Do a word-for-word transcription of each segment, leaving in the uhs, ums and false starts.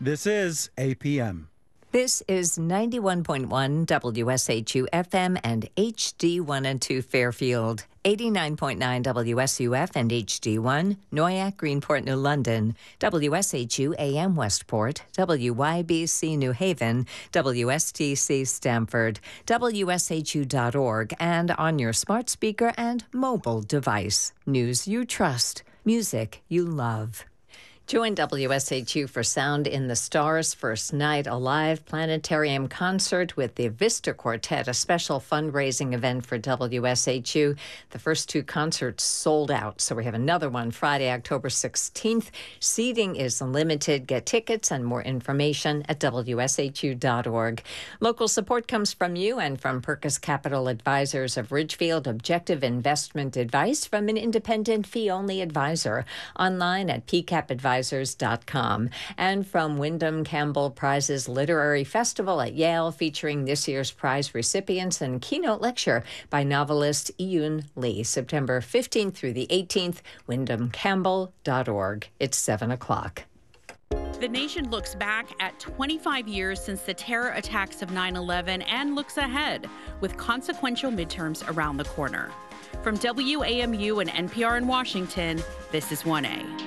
This is A P M. This is ninety-one point one W S H U F M and H D one and two Fairfield, eighty-nine point nine W S U F and H D one, Noyak, Greenport, New London, W S H U A M Westport, W Y B C New Haven, W S T C Stamford, W S H U dot org, and on your smart speaker and mobile device. News you trust, music you love. Join W S H U for Sound in the Stars First Night, a live planetarium concert with the Vista Quartet, a special fundraising event for W S H U. The first two concerts sold out, so we have another one Friday, October sixteenth. Seating is limited. Get tickets and more information at W S H U dot org. Local support comes from you and from Perkus Capital Advisors of Ridgefield, objective investment advice from an independent fee-only advisor. Online at p cap advisors dot com. And from Wyndham Campbell Prizes Literary Festival at Yale, featuring this year's prize recipients and keynote lecture by novelist Iyun Lee, September fifteenth through the eighteenth, wyndham campbell dot org. It's seven o'clock. The nation looks back at twenty-five years since the terror attacks of nine eleven and looks ahead with consequential midterms around the corner. From W A M U and N P R in Washington, this is one A.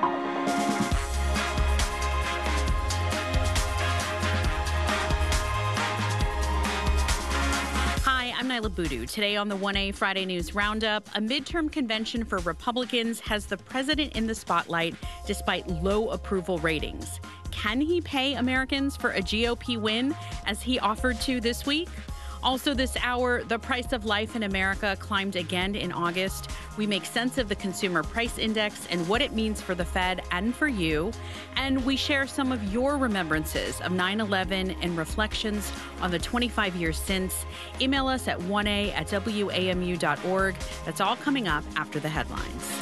I'm Nyla Boodoo. Today on the one A Friday News Roundup, a midterm convention for Republicans has the president in the spotlight despite low approval ratings. Can he pay Americans for a G O P win, as he offered to this week? Also this hour, the price of life in America climbed again in August. We make sense of the Consumer Price Index and what it means for the Fed and for you. And we share some of your remembrances of nine eleven and reflections on the twenty-five years since. Email us at one A at W A M U dot org. That's all coming up after the headlines.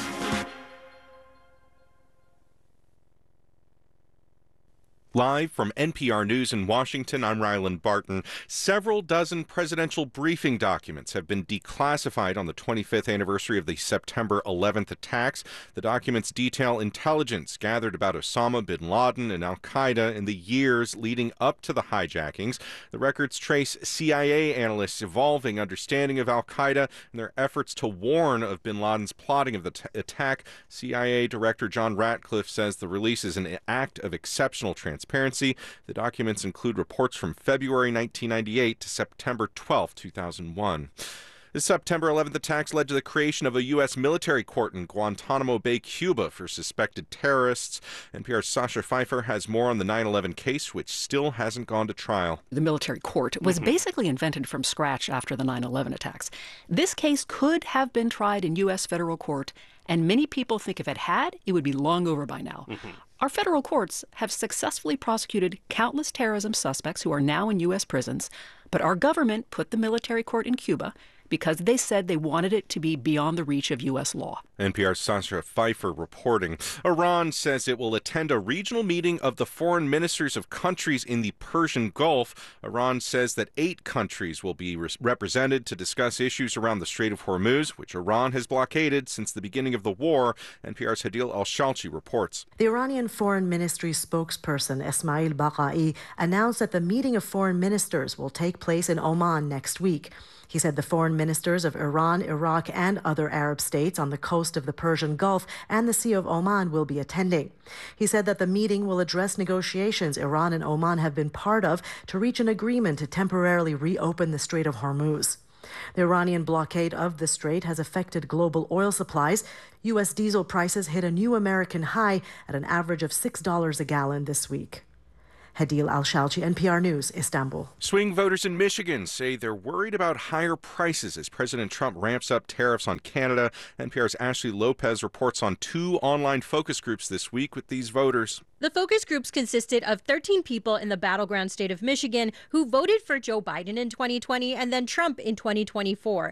Live from N P R News in Washington, I'm Ryland Barton. Several dozen presidential briefing documents have been declassified on the twenty-fifth anniversary of the September eleventh attacks. The documents detail intelligence gathered about Osama bin Laden and al-Qaeda in the years leading up to the hijackings. The records trace C I A analysts' evolving understanding of al-Qaeda and their efforts to warn of bin Laden's plotting of the t- attack. C I A Director John Ratcliffe says the release is an act of exceptional transparency. Transparency. The documents include reports from February nineteen ninety-eight to September twelfth, two thousand one. The September eleventh attacks led to the creation of a U S military court in Guantanamo Bay, Cuba, for suspected terrorists. N P R's Sasha Pfeiffer has more on the nine eleven case, which still hasn't gone to trial. The military court was mm-hmm. basically invented from scratch after the nine eleven attacks. This case could have been tried in U S federal court, and many people think if it had, it would be long over by now. Mm-hmm. Our federal courts have successfully prosecuted countless terrorism suspects who are now in U S prisons, but our government put the military court in Cuba because they said they wanted it to be beyond the reach of U S law. N P R's Sasha Pfeiffer reporting. Iran says it will attend a regional meeting of the foreign ministers of countries in the Persian Gulf. Iran says that eight countries will be re- represented to discuss issues around the Strait of Hormuz, which Iran has blockaded since the beginning of the war. N P R's Hadil Al-Shalchi reports. The Iranian Foreign Ministry spokesperson Esmail Baqai announced that the meeting of foreign ministers will take place in Oman next week. He said the foreign ministers of Iran, Iraq, and other Arab states on the coast of the Persian Gulf and the Sea of Oman will be attending. He said that the meeting will address negotiations Iran and Oman have been part of to reach an agreement to temporarily reopen the Strait of Hormuz. The Iranian blockade of the strait has affected global oil supplies. U S diesel prices hit a new American high at an average of six dollars a gallon this week. Hadil Al-Shalchi, N P R News, Istanbul. Swing voters in Michigan say they're worried about higher prices as President Trump ramps up tariffs on Canada. N P R's Ashley Lopez reports on two online focus groups this week with these voters. The focus groups consisted of thirteen people in the battleground state of Michigan who voted for Joe Biden in twenty twenty and then Trump in twenty twenty-four.